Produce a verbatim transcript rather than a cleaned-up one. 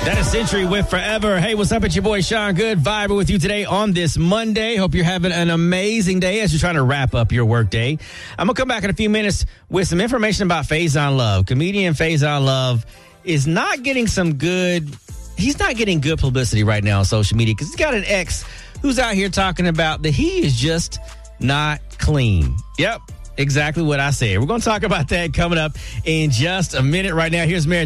That is Century with Forever. Hey, what's up? It's your boy Sean Good, vibing with you today on this Monday. Hope you're having an amazing day as you're trying to wrap up your work day. I'm going to come back in a few minutes with some information about Faizon Love. Comedian Faizon Love is not getting some good, he's not getting good publicity right now on social media because he's got an ex who's out here talking about that he is just not clean. Yep, exactly what I said. We're going to talk about that coming up in just a minute. Right now, here's Mary